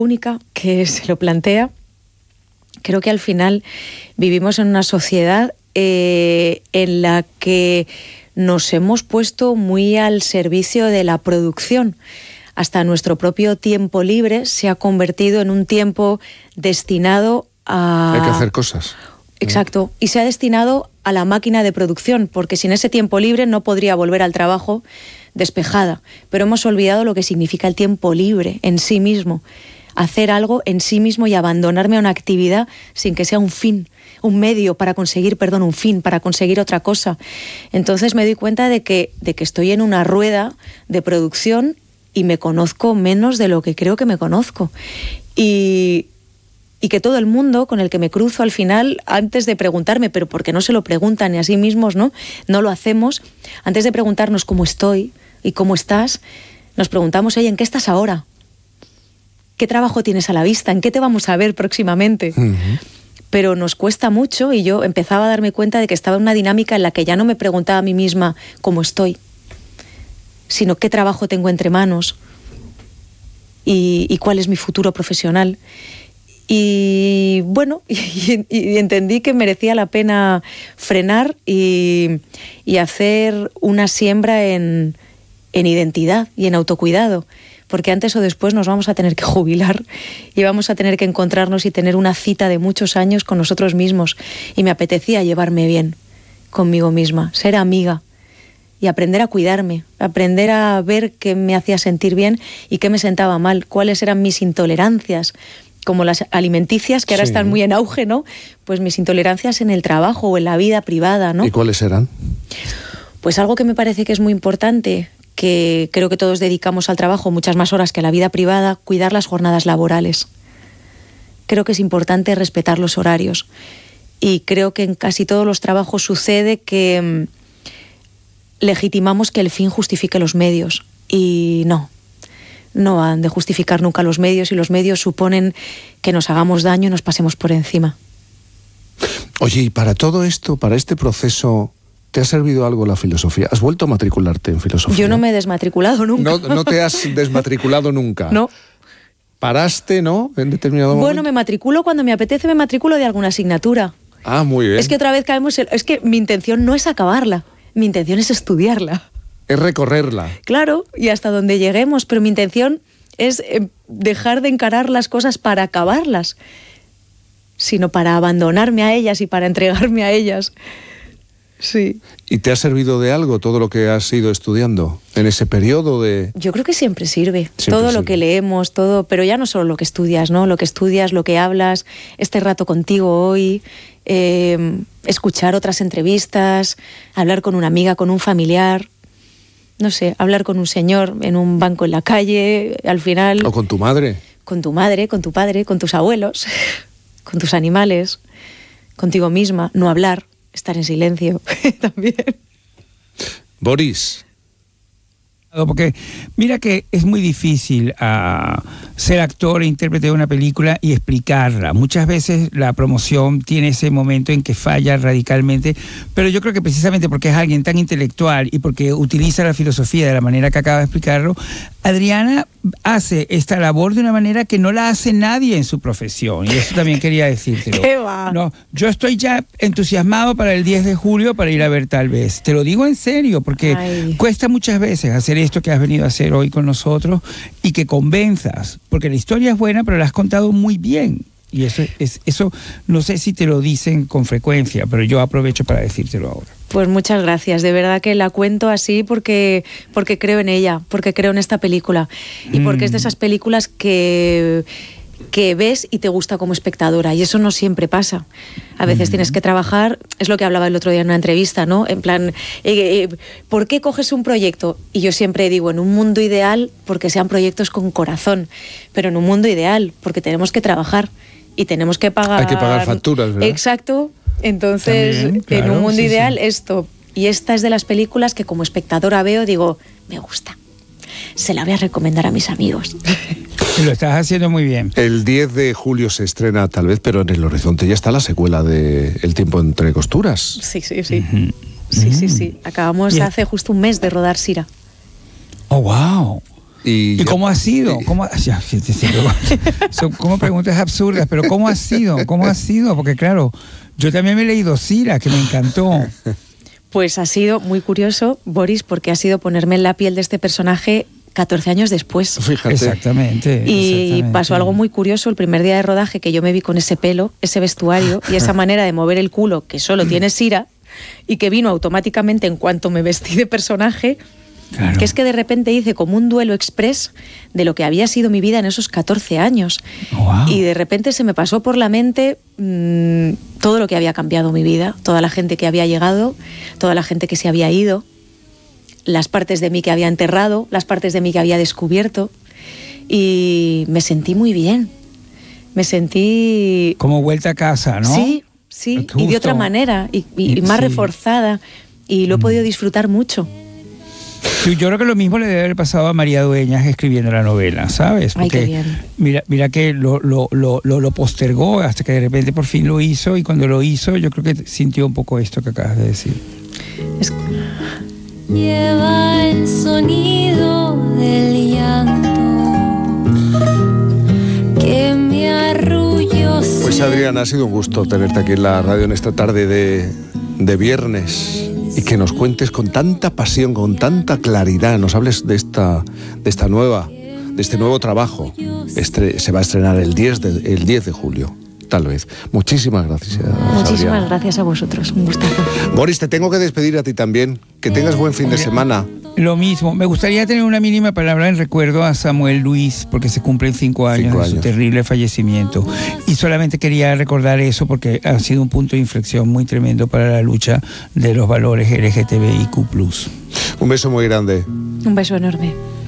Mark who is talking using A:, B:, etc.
A: única que se lo plantea. Creo que al final vivimos en una sociedad en la que nos hemos puesto muy al servicio de la producción. Hasta nuestro propio tiempo libre se ha convertido en un tiempo destinado a...
B: Hay que hacer cosas.
A: Exacto, y se ha destinado a la máquina de producción, porque sin ese tiempo libre no podría volver al trabajo despejada. Pero hemos olvidado lo que significa el tiempo libre en sí mismo. Hacer algo en sí mismo y abandonarme a una actividad sin que sea un fin, un medio para conseguir, un fin, para conseguir otra cosa. Entonces me doy cuenta de que estoy en una rueda de producción y me conozco menos de lo que creo que me conozco. Y que todo el mundo con el que me cruzo al final, antes de preguntarme, pero ¿por qué no se lo preguntan ni a sí mismos, no lo hacemos? Antes de preguntarnos cómo estoy y cómo estás, nos preguntamos, oye, ¿en qué estás ahora? ¿Qué trabajo tienes a la vista? ¿En qué te vamos a ver próximamente? Uh-huh. Pero nos cuesta mucho y yo empezaba a darme cuenta de que estaba en una dinámica en la que ya no me preguntaba a mí misma cómo estoy, sino qué trabajo tengo entre manos y cuál es mi futuro profesional. Y bueno, y entendí que merecía la pena frenar y hacer una siembra en identidad y en autocuidado. Porque antes o después nos vamos a tener que jubilar y vamos a tener que encontrarnos y tener una cita de muchos años con nosotros mismos. Y me apetecía llevarme bien conmigo misma, ser amiga y aprender a cuidarme, aprender a ver qué me hacía sentir bien y qué me sentaba mal, cuáles eran mis intolerancias, como las alimenticias, que ahora están muy en auge, ¿no? Pues mis intolerancias en el trabajo o en la vida privada, ¿no?
B: ¿Y cuáles eran?
A: Pues algo que me parece que es muy importante, que creo que todos dedicamos al trabajo muchas más horas que a la vida privada, cuidar las jornadas laborales. Creo que es importante respetar los horarios. Y creo que en casi todos los trabajos sucede que legitimamos que el fin justifique los medios. Y no han de justificar nunca los medios, y los medios suponen que nos hagamos daño y nos pasemos por encima.
B: Oye, y para todo esto, para este proceso, ¿te ha servido algo la filosofía? ¿Has vuelto a matricularte en filosofía?
A: Yo no me he desmatriculado nunca.
B: No te has desmatriculado nunca.
A: No.
B: ¿Paraste, no? En determinado momento.
A: Bueno, me matriculo cuando me apetece, me matriculo de alguna asignatura.
B: Ah, muy bien.
A: Es que otra vez caemos es que mi intención no es acabarla, mi intención es estudiarla.
B: Es recorrerla.
A: Claro, y hasta donde lleguemos, pero mi intención es dejar de encarar las cosas para acabarlas, sino para abandonarme a ellas y para entregarme a ellas. Sí.
B: ¿Y te ha servido de algo todo lo que has ido estudiando en ese periodo de...?
A: Yo creo que siempre sirve.
B: Siempre
A: todo
B: sirve.
A: Lo que leemos, todo, pero ya no solo lo que estudias, ¿no? Lo que estudias, lo que hablas, este rato contigo hoy, escuchar otras entrevistas, hablar con una amiga, con un familiar, no sé, hablar con un señor en un banco en la calle, al final...
B: ¿O con tu madre?
A: Con tu madre, con tu padre, con tus abuelos, con tus animales, contigo misma, no hablar. Estar en silencio también.
B: Boris.
C: Porque mira que es muy difícil ser actor e intérprete de una película y explicarla. Muchas veces la promoción tiene ese momento en que falla radicalmente, pero yo creo que precisamente porque es alguien tan intelectual y porque utiliza la filosofía de la manera que acaba de explicarlo, Adriana hace esta labor de una manera que no la hace nadie en su profesión, y eso también quería decírtelo.
A: ¿Qué va?
C: No, yo estoy ya entusiasmado para el 10 de julio para ir a ver Tal vez. Te lo digo en serio, porque cuesta muchas veces hacer esto que has venido a hacer hoy con nosotros y que convenzas, porque la historia es buena, pero la has contado muy bien. Y eso no sé si te lo dicen con frecuencia, pero yo aprovecho para decírtelo ahora.
A: Pues muchas gracias, de verdad que la cuento así porque creo en ella, porque creo en esta película y porque es de esas películas que ves y te gusta como espectadora, y eso no siempre pasa. A veces tienes que trabajar, es lo que hablaba el otro día en una entrevista, ¿no? En plan, ¿por qué coges un proyecto? Y yo siempre digo, en un mundo ideal, porque sean proyectos con corazón, pero en un mundo ideal, porque tenemos que trabajar y tenemos que pagar...
B: Hay que pagar facturas, ¿verdad?
A: Exacto. Entonces,
C: también, claro,
A: en un mundo ideal,
C: sí.
A: esto. Y esta es de las películas que como espectadora veo, digo, me gusta. Se la voy a recomendar a mis amigos.
C: Lo estás haciendo muy bien.
B: El 10 de julio se estrena Tal vez, pero en el horizonte ya está la secuela de El tiempo entre costuras.
A: Sí. Sí. Acabamos hace justo un mes de rodar Sira.
C: Oh, wow. ¿Y cómo ha sido? Son como preguntas absurdas, pero ¿cómo ha sido? ¿Cómo ha sido? Porque claro, yo también me he leído Cira, que me encantó.
A: Pues ha sido muy curioso, Boris, porque ha sido ponerme en la piel de este personaje 14 años después.
B: Fíjate.
C: Exactamente.
A: Y pasó algo muy curioso el primer día de rodaje, que yo me vi con ese pelo, ese vestuario y esa manera de mover el culo que solo tiene Sira y que vino automáticamente en cuanto me vestí de personaje.
C: Claro.
A: Que es que de repente hice como un duelo express de lo que había sido mi vida en esos 14 años.
C: Wow.
A: Y de repente se me pasó por la mente todo lo que había cambiado mi vida, toda la gente que había llegado, toda la gente que se había ido, las partes de mí que había enterrado, las partes de mí que había descubierto. Y me sentí muy bien. Me sentí...
C: Como vuelta a casa, ¿no?
A: Sí, sí, y de otra manera, y más reforzada. Y lo he podido disfrutar mucho.
C: Yo creo que lo mismo le debe haber pasado a María Dueñas escribiendo la novela, ¿sabes? Porque
A: ay, qué bien.
C: Mira que lo postergó hasta que de repente por fin lo hizo, y cuando lo hizo yo creo que sintió un poco esto que acabas de decir.
D: Lleva el sonido del llanto que me arrulló.
B: Pues Adriana, ha sido un gusto tenerte aquí en la radio en esta tarde de viernes. Y que nos cuentes con tanta pasión, con tanta claridad, nos hables de este nuevo trabajo. Se va a estrenar el 10 de julio, tal vez. Muchísimas gracias.
A: Muchísimas
B: Adriana.
A: gracias a vosotros, un gustazo.
B: Boris, te tengo que despedir a ti también. Que tengas buen fin de semana.
C: Lo mismo, me gustaría tener una mínima palabra en recuerdo a Samuel Luis, porque se cumplen 5 años de su terrible fallecimiento. Y solamente quería recordar eso porque ha sido un punto de inflexión muy tremendo para la lucha de los valores LGTBIQ+.
B: Un beso muy grande.
A: Un beso enorme.